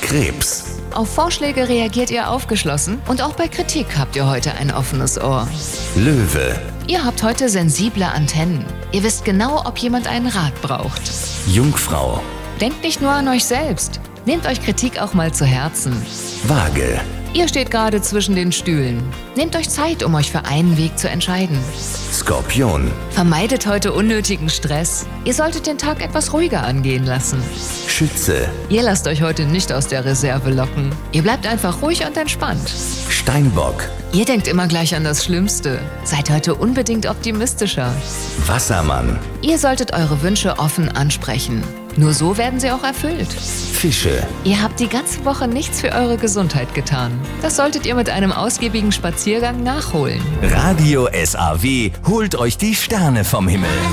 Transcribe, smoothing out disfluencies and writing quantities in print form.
Krebs. Auf Vorschläge reagiert ihr aufgeschlossen und auch bei Kritik habt ihr heute ein offenes Ohr. Löwe. Ihr habt heute sensible Antennen. Ihr wisst genau, ob jemand einen Rat braucht. Jungfrau. Denkt nicht nur an euch selbst. Nehmt euch Kritik auch mal zu Herzen. Waage. Ihr steht gerade zwischen den Stühlen. Nehmt euch Zeit, um euch für einen Weg zu entscheiden. Skorpion. Vermeidet heute unnötigen Stress. Ihr solltet den Tag etwas ruhiger angehen lassen. Schütze. Ihr lasst euch heute nicht aus der Reserve locken. Ihr bleibt einfach ruhig und entspannt. Steinbock. Ihr denkt immer gleich an das Schlimmste. Seid heute unbedingt optimistischer. Wassermann. Ihr solltet eure Wünsche offen ansprechen. Nur so werden sie auch erfüllt. Fische. Ihr habt die ganze Woche nichts für eure Gesundheit getan. Das solltet ihr mit einem ausgiebigen Spaziergang nachholen. Radio SAW holt euch die Sterne vom Himmel.